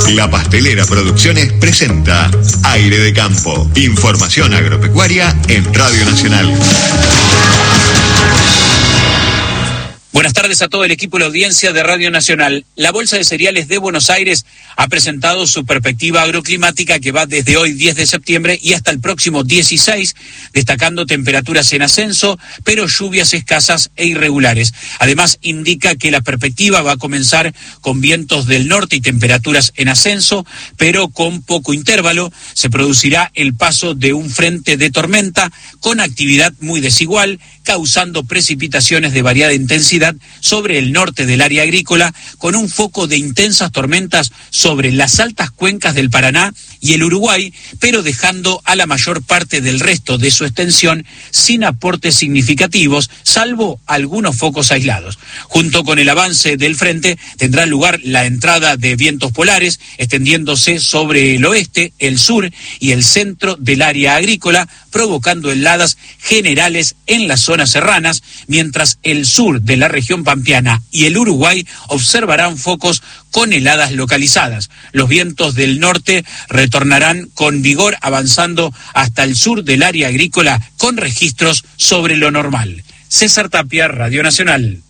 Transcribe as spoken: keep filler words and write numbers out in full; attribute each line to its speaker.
Speaker 1: La Pastelera Producciones presenta Aire de Campo. Información agropecuaria en Radio Nacional.
Speaker 2: Buenas tardes a todo el equipo y la audiencia de Radio Nacional. La Bolsa de Cereales de Buenos Aires ha presentado su perspectiva agroclimática que va desde hoy diez de septiembre y hasta el próximo dieciséis, destacando temperaturas en ascenso, pero lluvias escasas e irregulares. Además, indica que la perspectiva va a comenzar con vientos del norte y temperaturas en ascenso, pero con poco intervalo. Se producirá el paso de un frente de tormenta con actividad muy desigual, causando precipitaciones de variada intensidad sobre el norte del área agrícola, con un foco de intensas tormentas sobre las altas cuencas del Paraná y el Uruguay, pero dejando a la mayor parte del resto de su extensión sin aportes significativos, salvo algunos focos aislados. Junto con el avance del frente, tendrá lugar la entrada de vientos polares, extendiéndose sobre el oeste, el sur y el centro del área agrícola, provocando heladas generales en las zonas serranas, mientras el sur de la región pampeana y el Uruguay observarán focos con heladas localizadas. Los vientos del norte retornarán con vigor, avanzando hasta el sur del área agrícola con registros sobre lo normal. César Tapia, Radio Nacional.